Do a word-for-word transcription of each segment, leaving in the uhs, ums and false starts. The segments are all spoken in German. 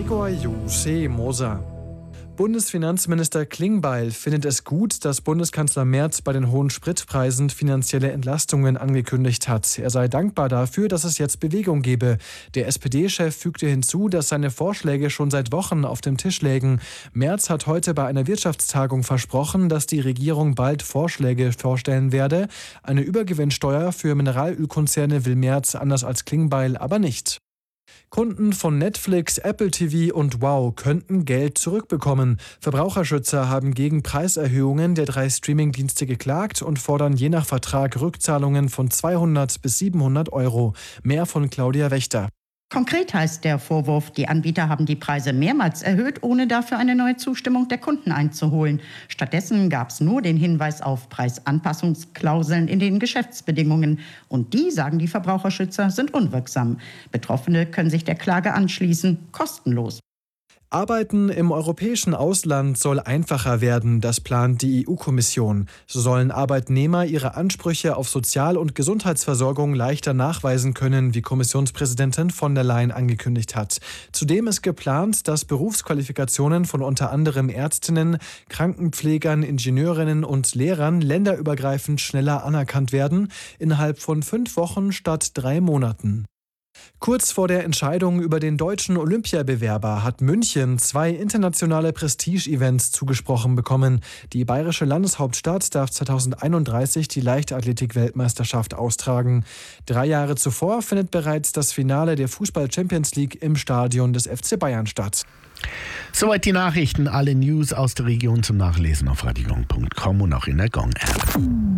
Gregor Jose Moser. Bundesfinanzminister Klingbeil findet es gut, dass Bundeskanzler Merz bei den hohen Spritpreisen finanzielle Entlastungen angekündigt hat. Er sei dankbar dafür, dass es jetzt Bewegung gebe. Der S P D-Chef fügte hinzu, dass seine Vorschläge schon seit Wochen auf dem Tisch lägen. Merz hat heute bei einer Wirtschaftstagung versprochen, dass die Regierung bald Vorschläge vorstellen werde. Eine Übergewinnsteuer für Mineralölkonzerne will Merz anders als Klingbeil aber nicht. Kunden von Netflix, Apple T V und Wow könnten Geld zurückbekommen. Verbraucherschützer haben gegen Preiserhöhungen der drei Streamingdienste geklagt und fordern je nach Vertrag Rückzahlungen von zweihundert bis siebenhundert Euro. Mehr von Claudia Wächter. Konkret heißt der Vorwurf, die Anbieter haben die Preise mehrmals erhöht, ohne dafür eine neue Zustimmung der Kunden einzuholen. Stattdessen gab es nur den Hinweis auf Preisanpassungsklauseln in den Geschäftsbedingungen. Und die, sagen die Verbraucherschützer, sind unwirksam. Betroffene können sich der Klage anschließen, kostenlos. Arbeiten im europäischen Ausland soll einfacher werden, das plant die E U-Kommission. So sollen Arbeitnehmer ihre Ansprüche auf Sozial- und Gesundheitsversorgung leichter nachweisen können, wie Kommissionspräsidentin von der Leyen angekündigt hat. Zudem ist geplant, dass Berufsqualifikationen von unter anderem Ärztinnen, Krankenpflegern, Ingenieurinnen und Lehrern länderübergreifend schneller anerkannt werden, innerhalb von fünf Wochen statt drei Monaten. Kurz vor der Entscheidung über den deutschen Olympiabewerber hat München zwei internationale Prestige-Events zugesprochen bekommen. Die bayerische Landeshauptstadt darf zweitausendeinunddreißig die Leichtathletik-Weltmeisterschaft austragen. Drei Jahre zuvor findet bereits das Finale der Fußball-Champions League im Stadion des F C Bayern statt. Soweit die Nachrichten, alle News aus der Region zum Nachlesen auf radio gong punkt com und auch in der Gong-App.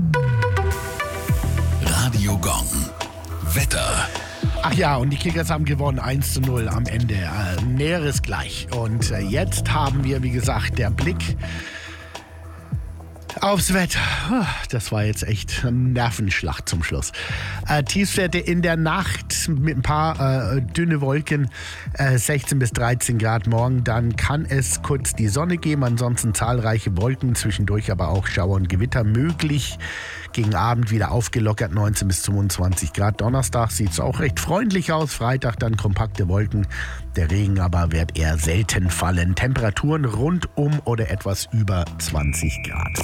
Radio Gong. Wetter. Ach ja, und die Kickers haben gewonnen, eins zu null am Ende. Äh, Näheres gleich. Und äh, jetzt haben wir, wie gesagt, der Blick aufs Wetter. Das war jetzt echt ein Nervenschlag zum Schluss. Äh, Tiefstwerte in der Nacht mit ein paar äh, dünne Wolken, äh, sechzehn bis dreizehn Grad morgen. Dann kann es kurz die Sonne geben, ansonsten zahlreiche Wolken, zwischendurch aber auch Schauer und Gewitter möglich. Gegen Abend wieder aufgelockert, neunzehn bis zweiundzwanzig Grad. Donnerstag sieht es auch recht freundlich aus. Freitag dann kompakte Wolken. Der Regen aber wird eher selten fallen. Temperaturen rund um oder etwas über zwanzig Grad.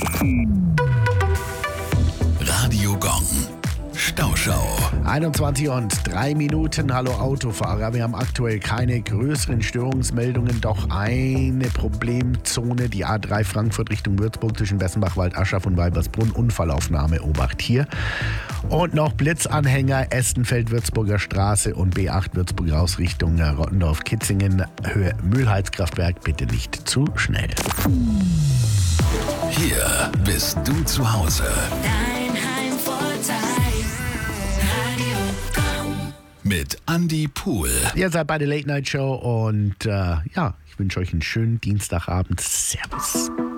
Radio Gong. Stauschau. einundzwanzig und drei Minuten. Hallo Autofahrer. Wir haben aktuell keine größeren Störungsmeldungen, doch eine Problemzone. Die A drei Frankfurt Richtung Würzburg zwischen Bessenbach, Waldaschaf und Weibersbrunn. Unfallaufnahme, Obacht hier. Und noch Blitzanhänger, Estenfeld, Würzburger Straße und B acht Würzburg raus Richtung Rottendorf-Kitzingen. Höhe Mühlheizkraftwerk, bitte nicht zu schnell. Hier bist du zu Hause. Dein Heimvorteil. Mit Andy Pool. Ihr seid bei der Late Night Show und äh, ja, ich wünsche euch einen schönen Dienstagabend. Servus.